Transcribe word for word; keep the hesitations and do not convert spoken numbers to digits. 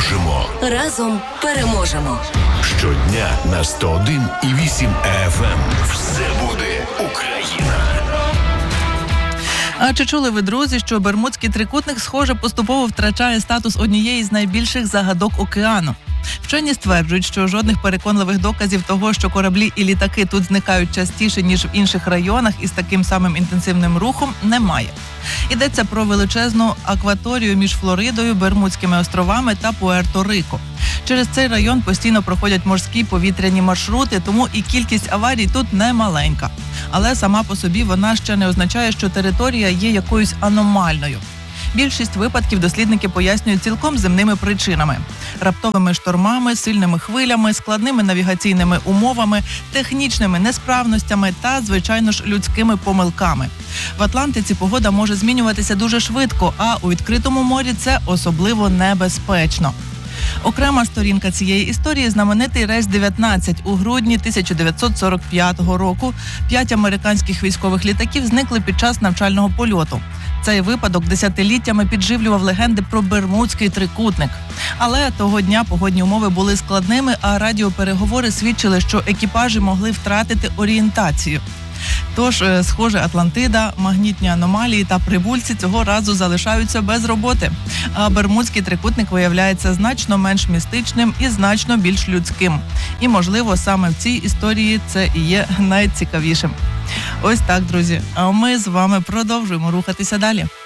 Дружимо. Разом переможемо. Щодня на сто один і вісім еф ем. Все буде Україна. А чи чули ви, друзі, що Бермудський трикутник, схоже, поступово втрачає статус однієї з найбільших загадок океану? Вчені стверджують, що жодних переконливих доказів того, що кораблі і літаки тут зникають частіше, ніж в інших районах із таким самим інтенсивним рухом, немає. Йдеться про величезну акваторію між Флоридою, Бермудськими островами та Пуерто-Рико. Через цей район постійно проходять морські повітряні маршрути, тому і кількість аварій тут не маленька. Але сама по собі вона ще не означає, що територія є якоюсь аномальною. Більшість випадків дослідники пояснюють цілком земними причинами – раптовими штормами, сильними хвилями, складними навігаційними умовами, технічними несправностями та, звичайно ж, людськими помилками. В Атлантиці погода може змінюватися дуже швидко, а у відкритому морі це особливо небезпечно. Окрема сторінка цієї історії – знаменитий рейс дев'ятнадцять. У грудні тисяча дев'ятсот сорок п'ятого року п'ять американських військових літаків зникли під час навчального польоту. Цей випадок десятиліттями підживлював легенди про Бермудський трикутник. Але того дня погодні умови були складними, а радіопереговори свідчили, що екіпажі могли втратити орієнтацію. Тож, схоже, Атлантида, магнітні аномалії та прибульці цього разу залишаються без роботи. А Бермудський трикутник виявляється значно менш містичним і значно більш людським. І, можливо, саме в цій історії це і є найцікавішим. Ось так, друзі. А ми з вами продовжуємо рухатися далі.